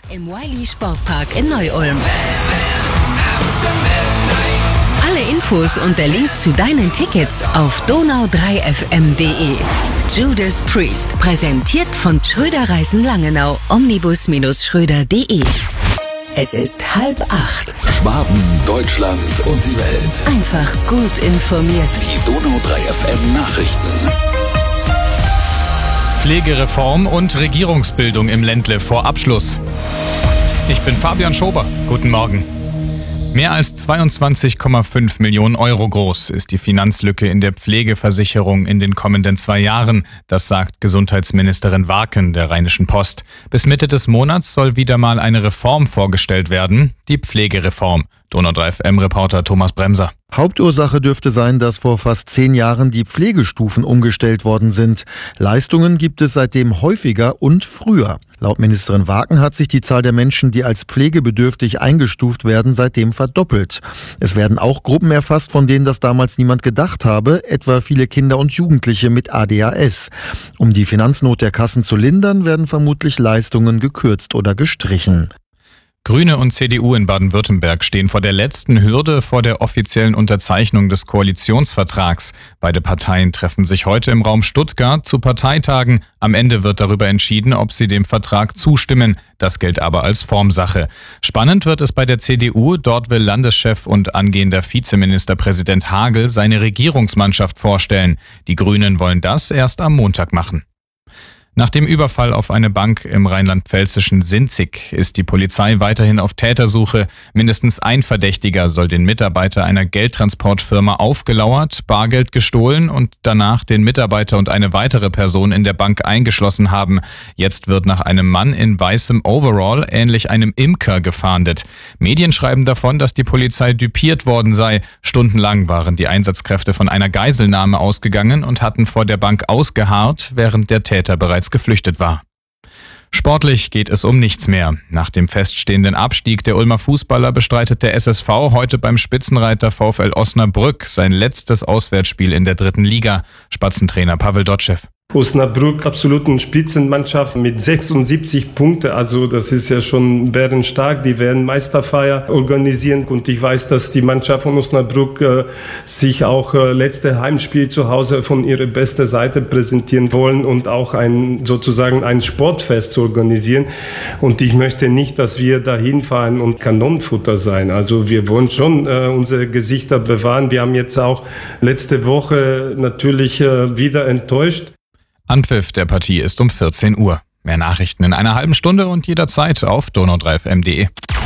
Im Wiley Sportpark in Neu-Ulm. Alle Infos und der Link zu deinen Tickets auf donau3fm.de. Judas Priest, präsentiert von Schröder Reisen Langenau, omnibus-schröder.de. Es ist 7:30. Schwaben, Deutschland und die Welt. Einfach gut informiert. Die Donau3FM Nachrichten. Pflegereform und Regierungsbildung im Ländle vor Abschluss. Ich bin Fabian Schober. Guten Morgen. Mehr als 22,5 Millionen Euro groß ist die Finanzlücke in der Pflegeversicherung in den kommenden 2 Jahren. Das sagt Gesundheitsministerin Warken der Rheinischen Post. Bis Mitte des Monats soll wieder mal eine Reform vorgestellt werden, die Pflegereform. Donau3FM-Reporter Thomas Bremser. Hauptursache dürfte sein, dass vor fast 10 Jahren die Pflegestufen umgestellt worden sind. Leistungen gibt es seitdem häufiger und früher. Laut Ministerin Warken hat sich die Zahl der Menschen, die als pflegebedürftig eingestuft werden, seitdem verdoppelt. Es werden auch Gruppen erfasst, von denen das damals niemand gedacht habe, etwa viele Kinder und Jugendliche mit ADHS. Um die Finanznot der Kassen zu lindern, werden vermutlich Leistungen gekürzt oder gestrichen. Grüne und CDU in Baden-Württemberg stehen vor der letzten Hürde vor der offiziellen Unterzeichnung des Koalitionsvertrags. Beide Parteien treffen sich heute im Raum Stuttgart zu Parteitagen. Am Ende wird darüber entschieden, ob sie dem Vertrag zustimmen. Das gilt aber als Formsache. Spannend wird es bei der CDU. Dort will Landeschef und angehender Vizeministerpräsident Hagel seine Regierungsmannschaft vorstellen. Die Grünen wollen das erst am Montag machen. Nach dem Überfall auf eine Bank im rheinland-pfälzischen Sinzig ist die Polizei weiterhin auf Tätersuche. Mindestens ein Verdächtiger soll den Mitarbeiter einer Geldtransportfirma aufgelauert, Bargeld gestohlen und danach den Mitarbeiter und eine weitere Person in der Bank eingeschlossen haben. Jetzt wird nach einem Mann in weißem Overall, ähnlich einem Imker, gefahndet. Medien schreiben davon, dass die Polizei düpiert worden sei. Stundenlang waren die Einsatzkräfte von einer Geiselnahme ausgegangen und hatten vor der Bank ausgeharrt, während der Täter bereits geflüchtet war. Sportlich geht es um nichts mehr. Nach dem feststehenden Abstieg der Ulmer Fußballer bestreitet der SSV heute beim Spitzenreiter VfL Osnabrück sein letztes Auswärtsspiel in der 3. Liga. Spatzentrainer Pavel Dotschew. Osnabrück, absoluten Spitzenmannschaft mit 76 Punkten. Also das ist ja schon bärenstark. Die werden Meisterfeier organisieren. Und ich weiß, dass die Mannschaft von Osnabrück sich auch letzte Heimspiel zu Hause von ihrer besten Seite präsentieren wollen und auch sozusagen ein Sportfest zu organisieren. Und ich möchte nicht, dass wir dahin fahren und Kanonenfutter sein. Also wir wollen schon unsere Gesichter bewahren. Wir haben jetzt auch letzte Woche natürlich wieder enttäuscht. Anpfiff der Partie ist um 14 Uhr. Mehr Nachrichten in einer halben Stunde und jederzeit auf donau3fm.de.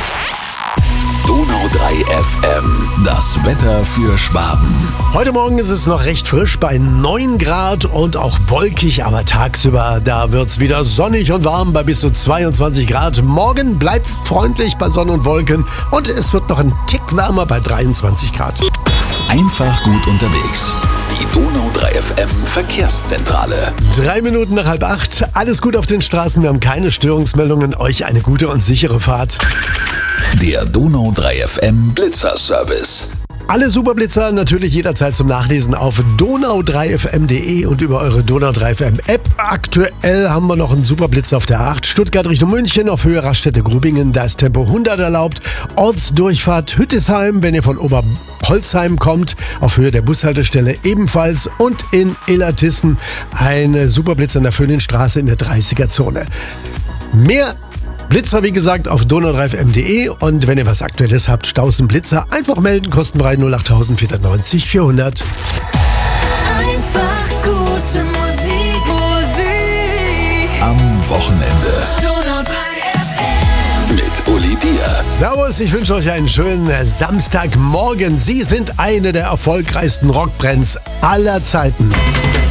Donau3FM, das Wetter für Schwaben. Heute Morgen ist es noch recht frisch bei 9 Grad und auch wolkig, aber tagsüber, da wird's wieder sonnig und warm bei bis zu 22 Grad. Morgen bleibt's freundlich bei Sonne und Wolken und es wird noch ein Tick wärmer bei 23 Grad. Einfach gut unterwegs. Die Donau3FM Verkehrszentrale. 3 Minuten nach 7:30. Alles gut auf den Straßen. Wir haben keine Störungsmeldungen. Euch eine gute und sichere Fahrt. Der Donau3FM Blitzer-Service. Alle Superblitzer natürlich jederzeit zum Nachlesen auf donau3fm.de und über eure Donau3FM App. Aktuell haben wir noch einen Superblitzer auf der 8 Stuttgart Richtung München auf Höhe Raststätte Grubingen. Da ist Tempo 100 erlaubt. Ortsdurchfahrt Hüttesheim, wenn ihr von Oberholzheim kommt, auf Höhe der Bushaltestelle ebenfalls. Und in Illertissen ein Superblitzer in der Föhninstraße in der 30er-Zone. Mehr Blitzer, wie gesagt, auf donau3fm.de und wenn ihr was Aktuelles habt, Staus und Blitzer, einfach melden, kostenfrei 08000 490 400. Einfach gute Musik. Am Wochenende. Donau3FM. Mit Uli Dier. Servus, ich wünsche euch einen schönen Samstagmorgen. Sie sind eine der erfolgreichsten Rockbands aller Zeiten.